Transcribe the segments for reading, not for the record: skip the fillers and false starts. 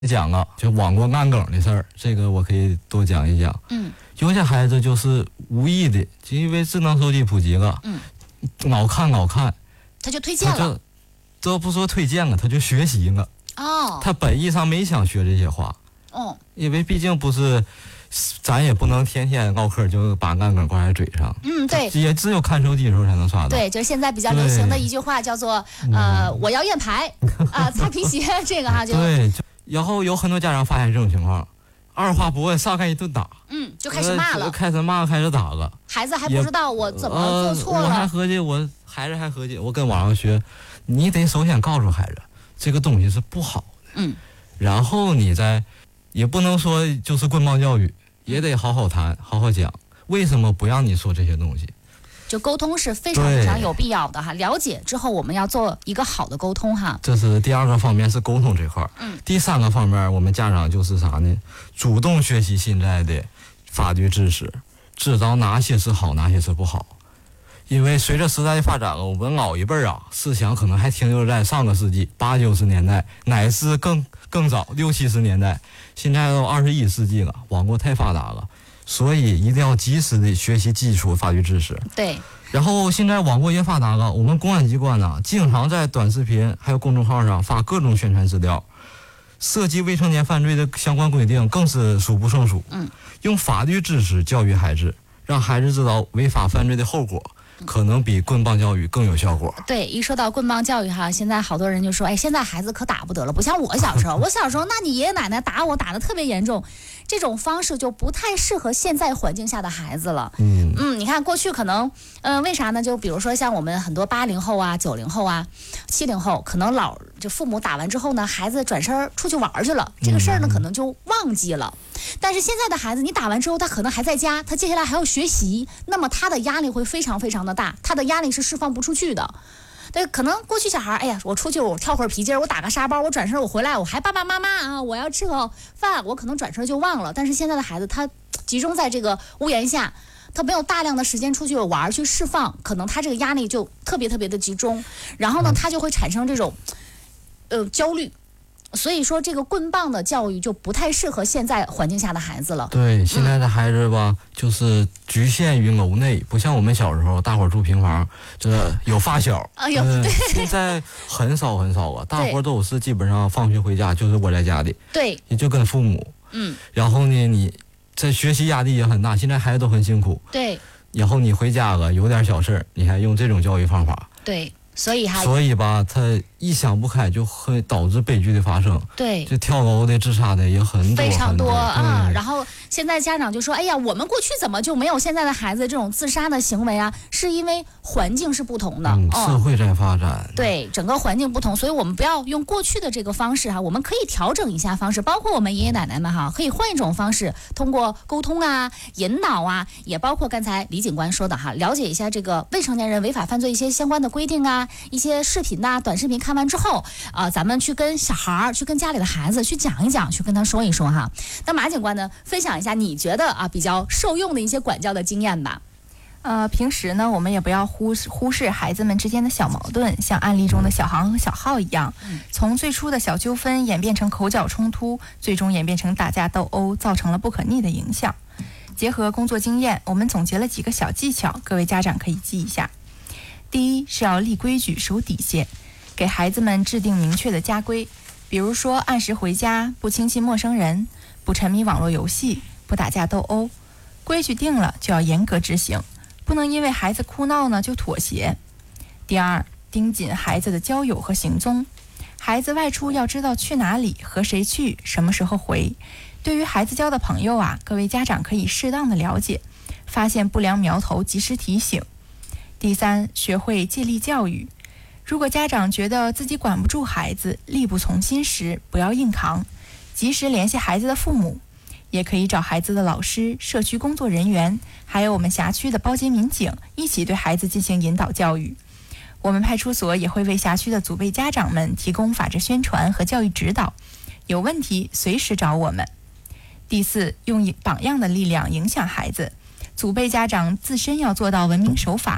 讲啊，就网过按梗的事儿，这个我可以多讲一讲。有些孩子就是无意的，就因为智能手机普及了，老看， 他就推荐了， 都不说推荐了，他就学习了。他本意上没想学这些话。因为毕竟不是，咱也不能天天唠嗑就把按梗挂在嘴上。 对， 也只有看手机的时候才能刷到。 对，就是现在比较流行的一句话叫做我要验牌擦皮鞋，这个哈就对。然后有很多家长发现这种情况，二话不问上来一顿打， 就开始骂了， 开始打了。 孩子还不知道我怎么做错了， 孩子还合计，我跟网上学，你得首先告诉孩子这个东西是不好的，然后你再也不能说就是棍棒教育，也得好好谈，好好讲，为什么不让你说这些东西。 就沟通是非常非常有必要的哈，了解之后我们要做一个好的沟通哈。 这是第二个方面，是沟通这块。第三个方面，我们家长就是啥呢？主动学习现在的法律知识，知道哪些是好，哪些是不好。因为随着时代的发展了，我们老一辈啊，思想可能还停留在上个世纪80、90年代，乃至更早60、70年代。现在都21世纪了，网络太发达了。所以一定要及时的学习基础法律知识。 对。 然后现在网络也发达了，我们公安机关呢，经常在短视频还有公众号上发各种宣传资料，涉及未成年犯罪的相关规定更是数不胜数。用法律知识教育孩子，让孩子知道违法犯罪的后果，可能比棍棒教育更有效果。 对，一说到棍棒教育哈，现在好多人就说，现在孩子可打不得了，不像我小时候。我小时候，那你爷爷奶奶打我打得特别严重，这种方式就不太适合现在环境下的孩子了。你看过去可能，为啥呢？就比如说像我们很多80后啊、90后啊、70后，可能就父母打完之后呢，孩子转身出去玩去了，这个事儿呢可能就忘记了。但是现在的孩子，你打完之后，他可能还在家，他接下来还要学习，那么他的压力会非常非常的大，他的压力是释放不出去的。对，可能过去小孩，我出去我跳会儿皮筋，我打个沙包，我转身我回来，我还爸爸妈妈啊，我要吃口饭，我可能转身就忘了。但是现在的孩子，他集中在这个屋檐下，他没有大量的时间出去玩去释放，可能他这个压力就特别特别的集中，然后呢，他就会产生这种焦虑。所以说这个棍棒的教育就不太适合现在环境下的孩子了。 对，现在的孩子吧，就是局限于楼内，不像我们小时候，大伙住平房，这有发小。现在很少了，大伙都是基本上放学回家就是窝在家里， 对， 也就跟父母。然后呢，你这学习压力也很大，现在孩子都很辛苦。 对。 然后你回家了，有点小事你还用这种教育方法。 对。所以吧，他一想不开就会导致悲剧的发生。 对， 就跳楼的、自杀的也很多， 非常多啊。然后现在家长就说：“我们过去怎么就没有现在的孩子这种自杀的行为啊？是因为环境是不同的， 社会在发展， 对，整个环境不同，所以我们不要用过去的这个方式哈，我们可以调整一下方式，包括我们爷爷奶奶们哈，可以换一种方式，通过沟通啊、引导啊，也包括刚才李警官说的哈，了解一下这个未成年人违法犯罪一些相关的规定啊。”一些视频呐、短视频看完之后，咱们去跟小孩儿、去跟家里的孩子去讲一讲，去跟他说一说哈。那马警官呢，分享一下你觉得比较受用的一些管教的经验吧。 平时呢，我们也不要忽视孩子们之间的小矛盾，像案例中的小航和小浩一样，从最初的小纠纷演变成口角冲突，最终演变成打架斗殴，造成了不可逆的影响。结合工作经验，我们总结了几个小技巧，各位家长可以记一下。第一是要立规矩、守底线，给孩子们制定明确的家规，比如说按时回家，不轻信陌生人，不沉迷网络游戏，不打架斗殴。规矩定了就要严格执行，不能因为孩子哭闹呢就妥协。第二，盯紧孩子的交友和行踪，孩子外出要知道去哪里、和谁去、什么时候回。对于孩子交的朋友各位家长可以适当的了解，发现不良苗头及时提醒。第三，学会借力教育。如果家长觉得自己管不住孩子，力不从心时，不要硬扛，及时联系孩子的父母，也可以找孩子的老师、社区工作人员，还有我们辖区的包间民警，一起对孩子进行引导教育。我们派出所也会为辖区的祖辈家长们提供法制宣传和教育指导，有问题随时找我们。第四，用榜样的力量影响孩子。祖辈家长自身要做到文明守法，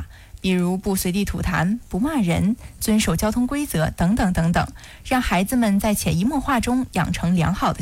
比如不随地吐痰、不骂人、遵守交通规则等等等等，让孩子们在潜移默化中养成良好的